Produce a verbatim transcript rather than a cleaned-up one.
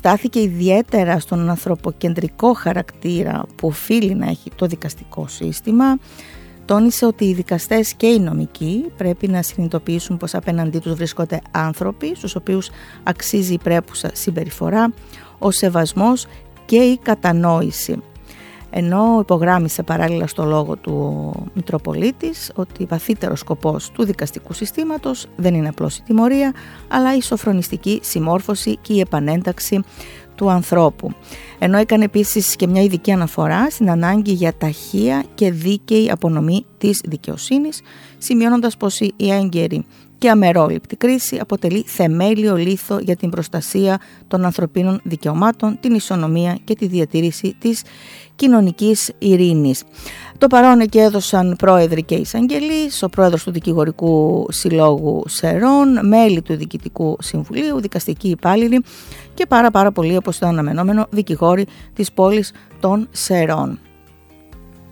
στάθηκε ιδιαίτερα στον ανθρωποκεντρικό χαρακτήρα που οφείλει να έχει το δικαστικό σύστημα. Τόνισε ότι οι δικαστές και οι νομικοί πρέπει να συνειδητοποιήσουν πως απέναντί τους βρίσκονται άνθρωποι στους οποίους αξίζει η πρέπουσα συμπεριφορά, ο σεβασμός και η κατανόηση. Ενώ υπογράμμισε παράλληλα στο λόγο του Μητροπολίτης ότι βαθύτερος σκοπός του δικαστικού συστήματος δεν είναι απλώς η τιμωρία, αλλά η σοφρονιστική συμμόρφωση και η επανένταξη του ανθρώπου. Ενώ έκανε επίσης και μια ειδική αναφορά στην ανάγκη για ταχεία και δίκαιη απονομή της δικαιοσύνης, σημειώνοντας πως η έγκαιρη και αμερόληπτη κρίση αποτελεί θεμέλιο λίθο για την προστασία των ανθρωπίνων δικαιωμάτων, την ισονομία και τη διατήρηση της κοινωνικής ειρήνης. Το παρόν και έδωσαν πρόεδροι και εισαγγελείς, ο πρόεδρος του Δικηγορικού Συλλόγου Σερών, μέλη του Διοικητικού Συμβουλίου, δικαστικοί υπάλληλοι και πάρα πάρα πολλοί, όπως ήταν αναμενόμενο, δικηγόροι της πόλης των Σερών.